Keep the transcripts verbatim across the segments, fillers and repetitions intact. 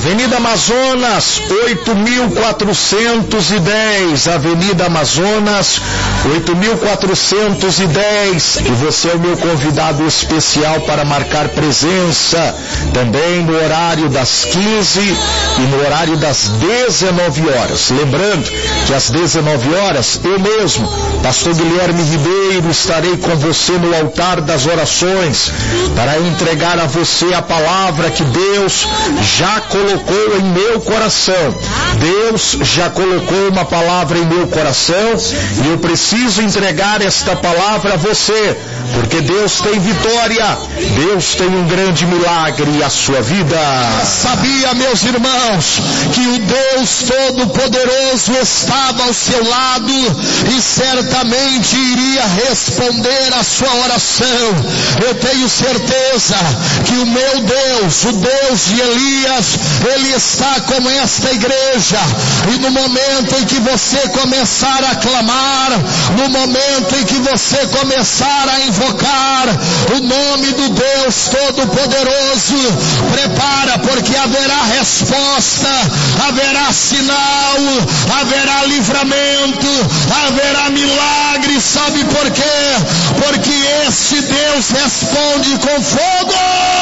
Avenida Amazonas, oito mil quatrocentos e dez, Avenida Amazonas, oito mil quatrocentos e dez, e você é o meu convidado especial para marcar presença, também no horário das quinze e no horário das dezenove horas. Lembrando que às dezenove horas, eu mesmo, pastor Guilherme Ribeiro, estarei com você no altar das orações, para entregar a você a palavra que Deus já colocou em meu coração. Deus já colocou uma palavra em meu coração e eu preciso entregar esta palavra a você, porque Deus tem vitória, Deus tem um grande milagre à sua vida. Sabia, meus irmãos, que o Deus Todo-Poderoso estava ao seu lado e certamente iria responder a sua oração. Eu tenho certeza que o meu Deus, o Deus de Elias, Ele está com esta igreja, e no momento em que você começar a clamar, no momento em que você começar a invocar o nome do Deus Todo-Poderoso, prepara, porque haverá resposta, haverá sinal, haverá livramento, haverá milagre. Sabe por quê? Porque esse Deus responde com fogo.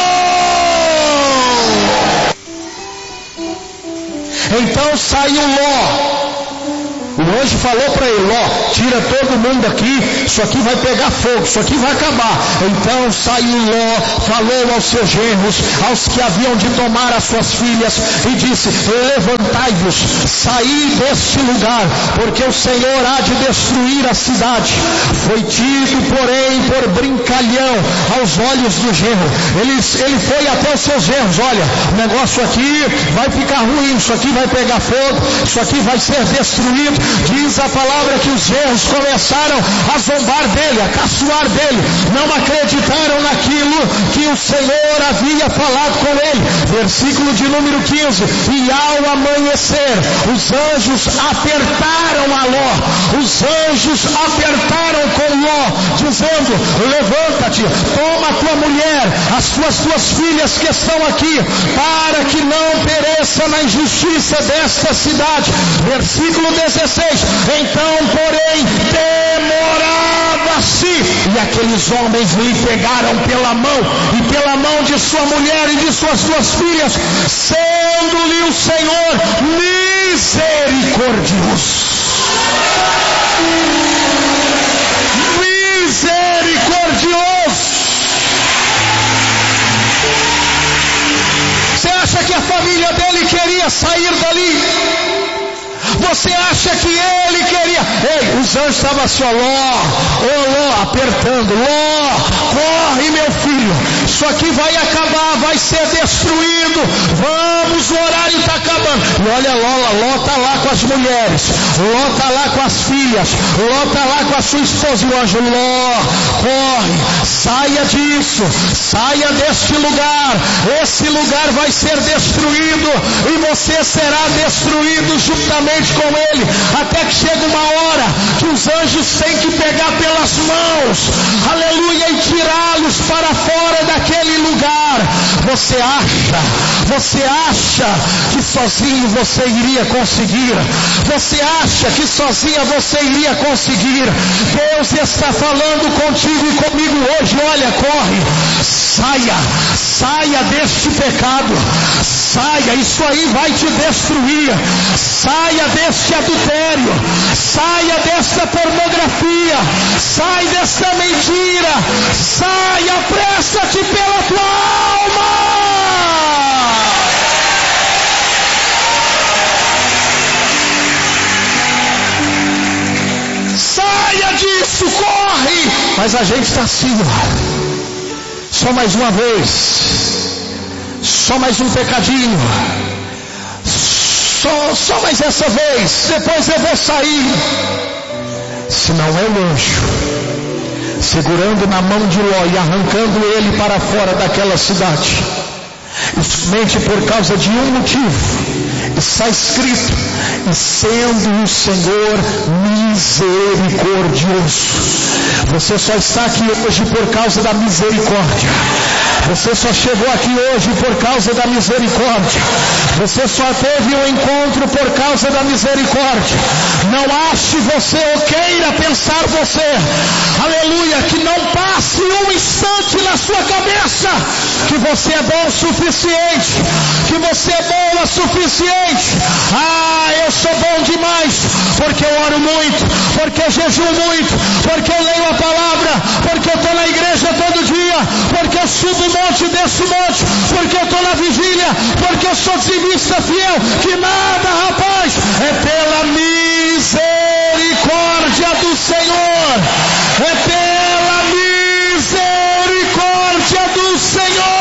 Então saiu Ló. O anjo falou para ele: Ló, tira todo mundo aqui, isso aqui vai pegar fogo, isso aqui vai acabar. Então saiu Ló, falou aos seus genros, aos que haviam de tomar as suas filhas, e disse: levantai-vos, saí deste lugar, porque o Senhor há de destruir a cidade. Foi tido, porém, por brincalhão aos olhos do genro. Ele, ele foi até os seus genros: olha, o negócio aqui vai ficar ruim, isso aqui vai pegar fogo, isso aqui vai ser destruído. Diz a palavra que os genros começaram a zombar dele, a caçoar dele, não acreditaram naquilo que o Senhor havia falado com ele. Versículo de número quinze: e ao amanhecer, os anjos apertaram a Ló, os anjos apertaram com Ló, dizendo: levanta-te, toma a tua mulher, as tuas duas filhas que estão aqui, para que não pereça na injustiça desta cidade. Versículo dezesseis: então, porém, demorava-se, e aqueles homens lhe pegaram pela mão, e pela mão de sua mulher e de suas duas filhas, sendo-lhe o Senhor misericordioso. Misericordioso. Você acha que a família dele queria sair dali? Você acha que ele queria? Ei, os anjos estavam assim, ó, Ló, ô Ló, apertando: Ló, corre, meu filho, isso aqui vai acabar, vai ser destruído, vamos, o horário está acabando. E olha Ló, Ló está lá com as mulheres, Ló está lá com as filhas, Ló está lá com a sua esposa, e o anjo: Ló, corre, saia disso, saia deste lugar, esse lugar vai ser destruído, e você será destruído juntamente com ele, até que chega uma hora que os anjos têm que pegar pelas mãos, aleluia, e tirá-los para fora daquele lugar. Você acha, você acha que sozinho você iria conseguir? Você acha que sozinha você iria conseguir? Deus está falando contigo e comigo hoje: olha, corre, saia, saia deste pecado, saia, isso aí vai te destruir, saia deste adultério, saia desta pornografia, sai desta mentira, saia, presta-te pela tua alma. Saia disso, corre. Mas a gente está assim, só mais uma vez, só mais um pecadinho, Só, só mais essa vez, depois eu vou sair. Se não é o anjo segurando na mão de Ló e arrancando ele para fora daquela cidade, somente por causa de um motivo. Está escrito: e sendo o Senhor misericordioso. Você só está aqui hoje por causa da misericórdia. Você só chegou aqui hoje por causa da misericórdia. Você só teve um encontro por causa da misericórdia. Não ache você ou queira pensar você, aleluia, que não passe um instante na sua cabeça que você é bom o suficiente, que você é bom o suficiente. Ah, eu sou bom demais, porque eu oro muito, porque eu jejuo muito, porque eu leio a palavra, porque eu estou na igreja todo dia, porque eu subo um monte e desço um monte, porque eu estou na vigília, porque eu sou dizimista fiel. Que nada, rapaz, é pela misericórdia do Senhor, é pela misericórdia do Senhor.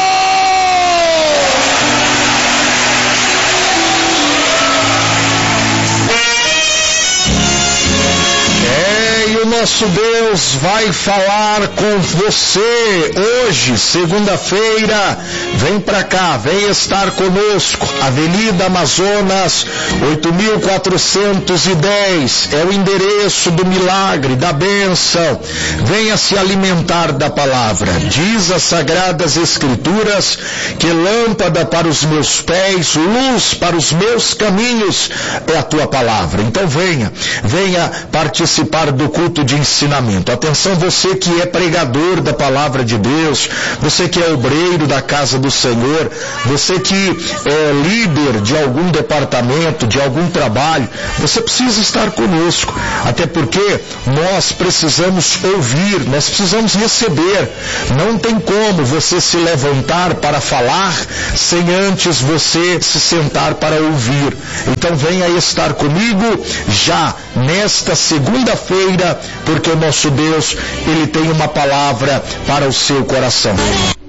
O nosso Deus vai falar com você hoje, segunda-feira. Vem pra cá, vem estar conosco. Avenida Amazonas, oito mil quatrocentos e dez, é o endereço do milagre, da bênção. Venha se alimentar da palavra. Diz as Sagradas Escrituras que lâmpada para os meus pés, luz para os meus caminhos é a tua palavra. Então venha, venha participar do culto de ensinamento. Atenção, você que é pregador da palavra de Deus, você que é obreiro da casa do Senhor, você que é líder de algum departamento, de algum trabalho, você precisa estar conosco, até porque nós precisamos ouvir, nós precisamos receber. Não tem como você se levantar para falar sem antes você se sentar para ouvir. Então venha estar comigo já nesta segunda-feira, porque o nosso Deus, Ele tem uma palavra para o seu coração.